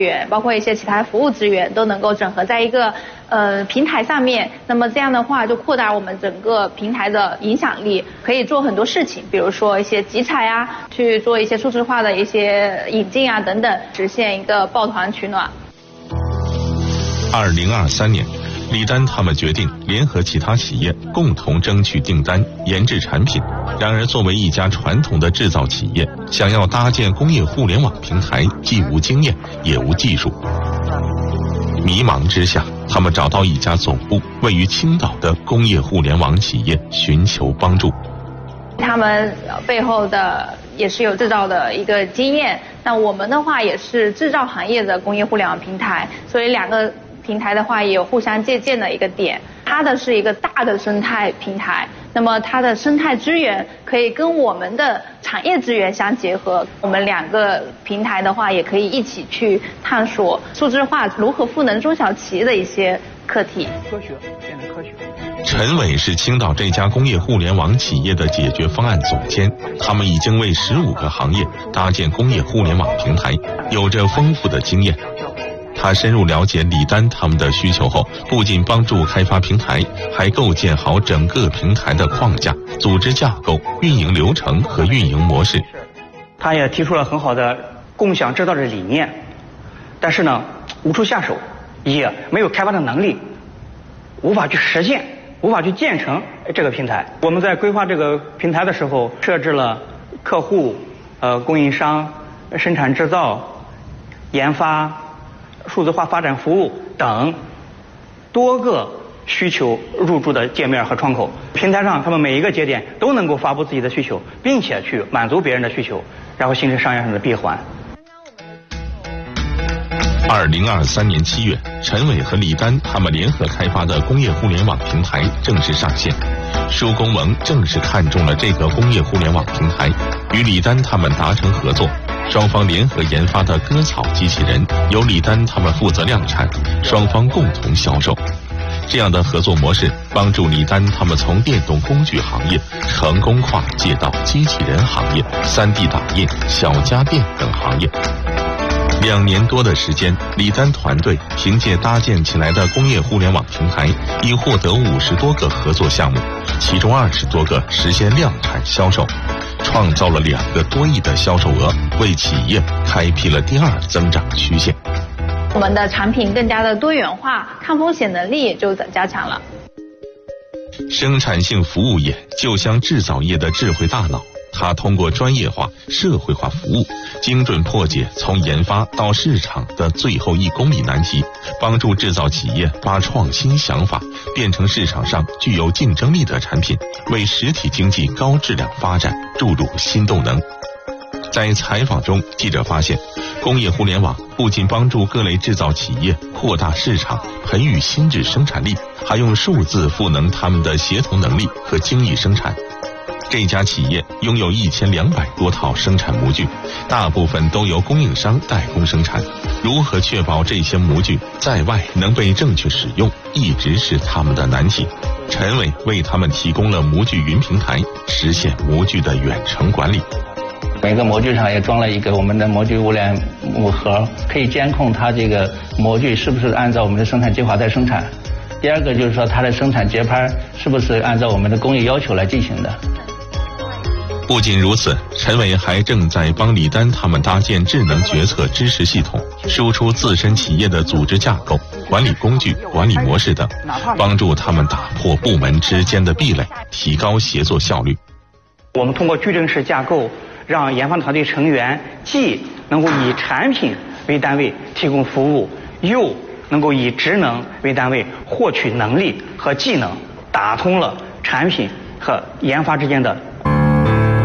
源，包括一些其他服务资源都能够整合在一个平台上面。那么这样的话，就扩大我们整个平台的影响力，可以做很多事情，比如说一些集采啊，去做一些数字化的一些引进啊等等，实现一个抱团取暖。 2023年，李丹他们决定联合其他企业共同争取订单，研制产品。然而，作为一家传统的制造企业，想要搭建工业互联网平台，既无经验也无技术。迷茫之下，他们找到一家总部位于青岛的工业互联网企业寻求帮助。 他们背后的也是有制造的一个经验，那我们的话也是制造行业的工业互联网平台，所以两个平台的话也有互相借鉴的一个点。它的是一个大的生态平台，那么它的生态资源可以跟我们的产业资源相结合，我们两个平台的话也可以一起去探索数字化如何赋能中小企业的一些课题。 科学变成科学。 陈伟是青岛这家工业互联网企业的解决方案总监，他们已经为15个行业搭建工业互联网平台，有着丰富的经验。他深入了解李丹他们的需求后，不仅帮助开发平台，还构建好整个平台的框架、组织架构、运营流程和运营模式。 他也提出了很好的共享制造的理念，但是呢，无处下手，也没有开发的能力，无法去实现，无法去建成这个平台。我们在规划这个平台的时候，设置了客户、供应商、生产制造、研发、数字化发展服务等多个需求入驻的界面和窗口。平台上他们每一个节点都能够发布自己的需求，并且去满足别人的需求，然后形成商业上的闭环。 2023年7月，陈伟和李丹他们联合开发的工业互联网平台正式上线。舒公盟正式看中了这个工业互联网平台，与李丹他们达成合作。双方联合研发的割草机器人由李丹他们负责量产，双方共同销售。这样的合作模式帮助李丹他们从电动工具行业成功跨界到机器人行业、3D 打印、小家电等行业。2年多的时间，李丹团队凭借搭建起来的工业互联网平台，已获得50多个合作项目，其中20多个实现量产销售，创造了2个多亿的销售额，为企业开辟了第2增长曲线。 我们的产品更加的多元化，抗风险能力也就加强了。 生产性服务业就像制造业的智慧大脑，它通过专业化、社会化服务，精准破解从研发到市场的最后1公里难题，帮助制造企业把创新想法变成市场上具有竞争力的产品，为实体经济高质量发展注入新动能。在采访中，记者发现，工业互联网不仅帮助各类制造企业扩大市场、培育新质生产力，还用数字赋能他们的协同能力和精益生产。这家企业拥有1200多套生产模具，大部分都由供应商代工生产。如何确保这些模具在外能被正确使用，一直是他们的难题。陈伟为他们提供了模具云平台，实现模具的远程管理。 每个模具上也装了一个我们的模具物联网盒，可以监控它这个模具是不是按照我们的生产计划在生产。第2个就是说它的生产节拍是不是按照我们的工艺要求来进行的。 不仅如此，陈伟还正在帮李丹他们搭建智能决策支持系统，输出自身企业的组织架构、管理工具、管理模式等，帮助他们打破部门之间的壁垒，提高协作效率。 我们通过矩阵式架构，让研发团队成员既能够以产品为单位提供服务，又能够以职能为单位获取能力和技能，打通了产品和研发之间的